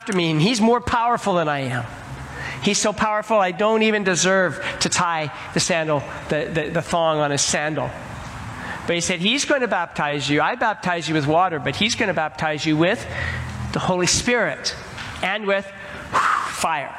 after me, and he's more powerful than I am. He's so powerful, I don't even deserve to tie the sandal, the thong on his sandal. But he said, he's going to baptize you. I baptize you with water, but he's going to baptize you with the Holy Spirit and with fire.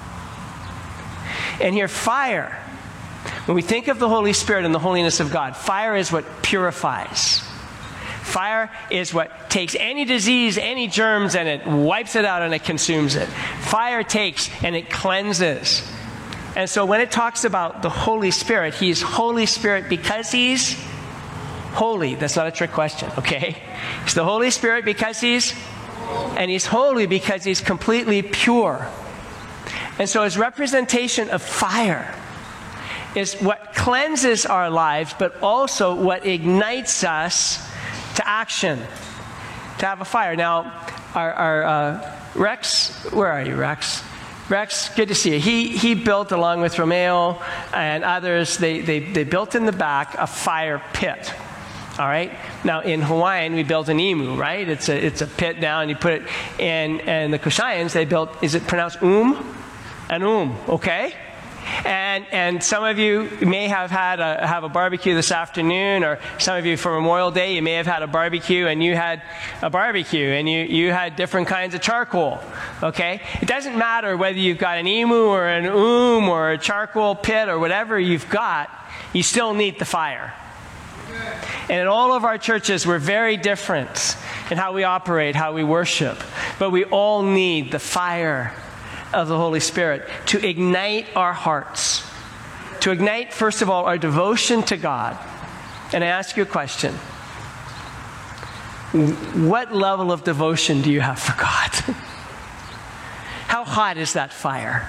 And here, fire, when we think of the Holy Spirit and the holiness of God, fire is what purifies. Fire is what takes any disease, any germs, and it wipes it out and it consumes it. Fire takes and it cleanses. And so when it talks about the Holy Spirit, he's Holy Spirit because he's holy. That's not a trick question, okay? He's the Holy Spirit because he's holy because he's completely pure. And so his representation of fire is what cleanses our lives, but also what ignites us to action, to have a fire. Now, our Rex, where are you, Rex? Rex, good to see you. He built, along with Romeo and others, they built in the back a fire pit. All right? Now, in Hawaiian, we built an imu, right? It's a pit down, you put it in, and the Kushayans, they built, is it pronounced An okay? And some of you may have have a barbecue this afternoon, or some of you for Memorial Day, you may have had a barbecue, and you had a barbecue, and you had different kinds of charcoal, okay? It doesn't matter whether you've got an imu or an or a charcoal pit or whatever you've got, you still need the fire. And in all of our churches, we're very different in how we operate, how we worship, but we all need the fire of the Holy Spirit to ignite our hearts, to ignite, first of all, our devotion to God. And I ask you a question. What level of devotion do you have for God? How hot is that fire?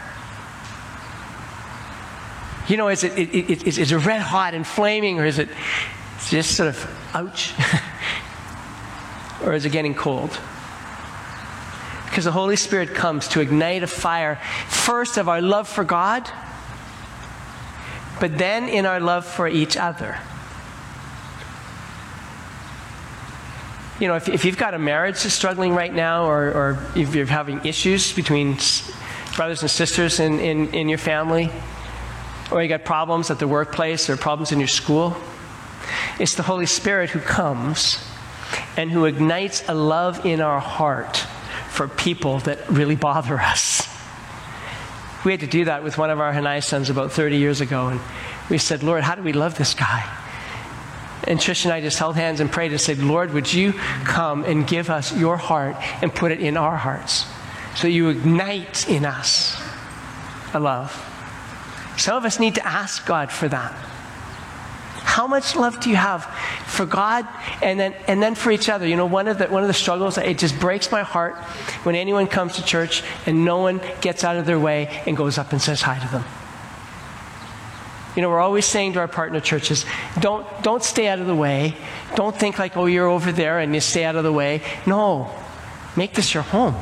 You know, is it red hot and flaming, or is it just sort of, ouch? Or is it getting cold? Because the Holy Spirit comes to ignite a fire, first of our love for God, but then in our love for each other. You know, if you've got a marriage that's struggling right now, or if you're having issues between brothers and sisters in your family, or you got problems at the workplace or problems in your school, it's the Holy Spirit who comes and who ignites a love in our heart for people that really bother us. We had to do that with one of our Hanai sons about 30 years ago, and we said, Lord, how do we love this guy? And Trish and I just held hands and prayed and said, Lord, would you come and give us your heart and put it in our hearts so you ignite in us a love. Some of us need to ask God for that. How much love do you have for God and then for each other? You know, one of the struggles, it just breaks my heart when anyone comes to church and no one gets out of their way and goes up and says hi to them. You know, we're always saying to our partner churches, don't stay out of the way. Don't think like, oh, you're over there and you stay out of the way. No, make this your home.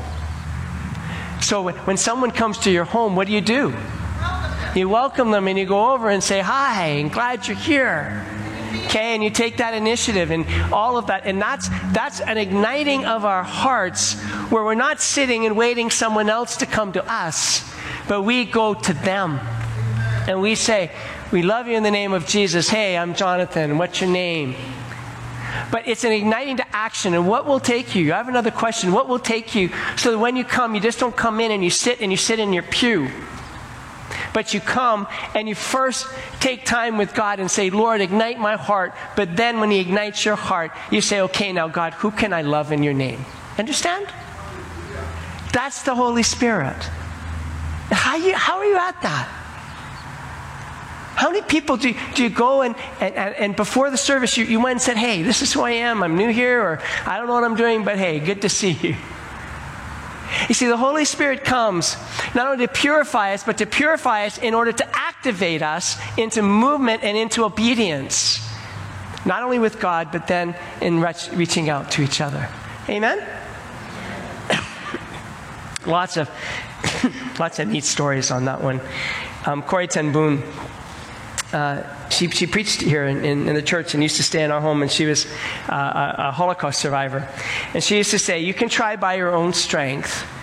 So when someone comes to your home, what do? You welcome them and you go over and say, hi, and glad you're here. Okay, and you take that initiative and all of that. And that's an igniting of our hearts where we're not sitting and waiting someone else to come to us, but we go to them. And we say, we love you in the name of Jesus. Hey, I'm Jonathan. What's your name? But it's an igniting to action. And what will take you? I have another question. What will take you so that when you come, you just don't come in and you sit in your pew. But you come and you first take time with God and say, Lord, ignite my heart. But then when he ignites your heart, you say, okay, now God, who can I love in your name? Understand? That's the Holy Spirit. How are you at that? How many people do you go and before the service you went and said, hey, this is who I am. I'm new here, or I don't know what I'm doing, but hey, good to see you. You see, the Holy Spirit comes not only to purify us, but to purify us in order to activate us into movement and into obedience. Not only with God, but then in reaching out to each other. Amen? Lots of neat stories on that one. Corrie ten Boom, she preached here in the church and used to stay in our home, and she was a Holocaust survivor. And she used to say, you can try by your own strength,